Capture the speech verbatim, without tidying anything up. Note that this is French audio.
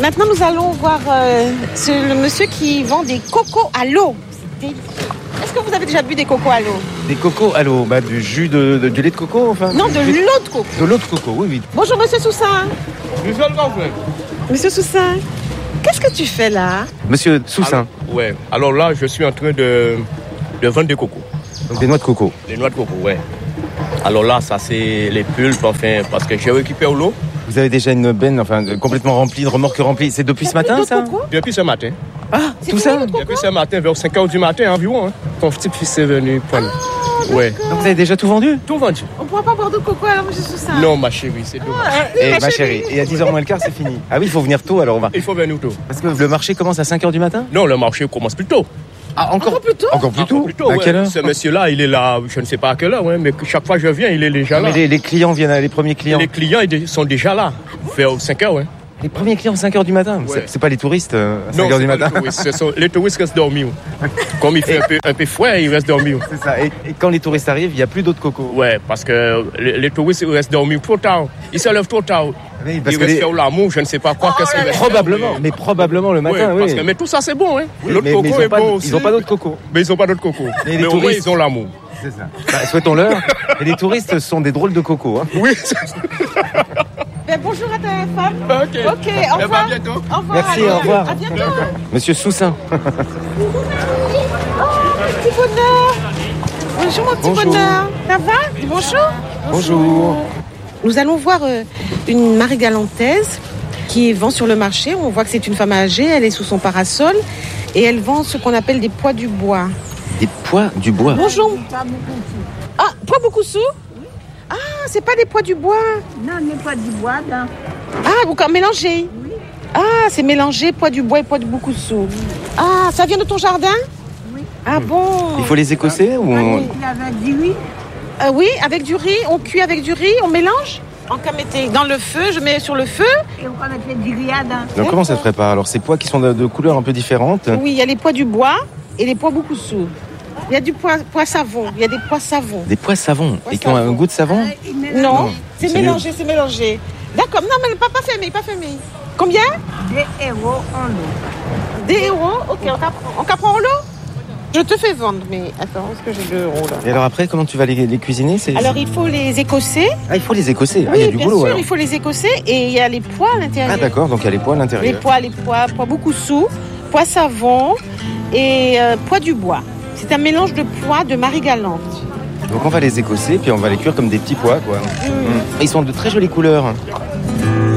Maintenant, nous allons voir euh, ce, le monsieur qui vend des cocos à l'eau. Est-ce que vous avez déjà bu des cocos à l'eau? Des cocos à l'eau, bah, du jus de, de, du lait de coco, enfin. Non, de l'eau de coco. De l'eau de coco, oui, oui. Bonjour, monsieur Soussin. Monsieur Soussin, qu'est-ce que tu fais là? Monsieur Soussin. Alors, ouais. Alors là, je suis en train de, de vendre des cocos. Donc des noix de coco. Des noix de coco, ouais. Alors là, ça c'est les pulpes, enfin, parce que j'ai récupéré l'eau. Vous avez déjà une benne, enfin, complètement remplie, une remorque remplie. C'est depuis ce matin, ça? Depuis ce matin. Ah, tout ça? Depuis ce matin, vers cinq heures du matin environ. Hein. Ton petit-fils est venu prendre. Ah, ouais. Donc vous avez déjà tout vendu? Tout vendu. On ne pourra pas boire de coco alors, monsieur Soussin? Non, ma chérie, c'est dommage. Ah, Et ma ma chérie. chérie, et à dix heures moins le quart, c'est fini. Ah oui, il faut venir tôt, alors on va. Il faut venir tôt. Parce que le marché commence à cinq heures du matin? Non, le marché commence plus tôt. Ah, encore, Encore plus tôt? Encore plus tôt? Encore plus tôt, À ouais. quelle heure? Ce monsieur-là, il est là, je ne sais pas à quelle heure, ouais, mais chaque fois que je viens, il est déjà là. Mais les, les clients viennent, les premiers clients. Les clients ils sont déjà là, vers cinq heures, ouais. Les premiers clients, cinq heures du matin. Ouais. C'est, c'est pas les touristes euh, à Non, cinq heures du c'est pas matin. Les touristes, ce sont- les touristes restent dormir. Comme il fait un peu, un peu frais, ils restent dormir. C'est ça. Et, et quand les touristes arrivent, il n'y a plus d'eau de coco. Ouais, parce que les, les touristes ils restent dormir trop tard. Ils se lèvent trop tard. Oui, parce Ils que restent les- faire l'amour, je ne sais pas quoi. qu'est-ce qu'ils restent Probablement, faire. mais probablement le matin, Ouais, parce oui. que- mais tout ça, c'est bon, hein. Oui, L'autre mais- coco mais ils est ont pas, bon de- aussi. ils ont pas d'eau de coco. Mais ils n'ont pas d'autre coco. Mais Mais, les au moins, touristes- ils ont l'amour. C'est ça. Bah, souhaitons-leur. Et les touristes sont des drôles de coco. Hein. Oui, Ben, bonjour à ta femme. ok. Ok, au Eh revoir. ben, à bientôt. Au revoir. Merci, allez. au revoir. À bientôt. hein. Monsieur Soussin. Petit bonheur. Bonjour, mon petit Bonjour. bonheur. Ça va? Bonjour. Bonjour. Nous allons voir euh, une Marie-Galantaise qui vend sur le marché. On voit que c'est une femme âgée. Elle est sous son parasol et elle vend ce qu'on appelle des pois du bois. Des pois du bois. Bonjour. Ah, pois beaucoup sous? Ah, c'est pas des pois du bois. Non, n'est pas du bois, là. Ah, vous mélangez. Ah, c'est mélangé pois du bois et pois de beaucoup sous. Ah, ça vient de ton jardin? Oui. Ah bon? Il faut les écosser ou on... Il avait dit oui. Euh, oui, avec du riz, on cuit avec du riz, on mélange. En cas mettez dans le feu, je mets sur le feu. Et on va mettre du grillade. Donc comment ça se prépare? Alors ces pois qui sont de, de couleurs un peu différentes. Oui, il y a les pois du bois et les pois beaucoup sous. Il y a du pois, pois savon, il y a des pois savons. Des pois savons. Pois Et qui ont un savons. goût de savon? Non, Non, c'est c'est mélangé, c'est mélangé. D'accord, non mais pas, pas fermé, pas fermé. Combien? Des héros en eau. Des euros. Ok, on capprend. On capprend en lot? Je te fais vendre, mais attends, est-ce que j'ai deux euros là? Et alors après, comment tu vas les, les cuisiner? C'est... Alors il faut les écosser. Ah, il faut les écosser. Ah, Oui, il y a du bien boulot sûr, alors. il faut les écosser et il y a les pois à l'intérieur. Ah d'accord, donc il y a les pois à Les l'intérieur. pois, les pois, pois beaucoup sous, pois savon et euh, pois du bois. C'est un mélange de pois de Marie-Galante. Donc on va les écosser, puis on va les cuire comme des petits pois, quoi. Mmh. Mm. Ils sont de très jolies couleurs.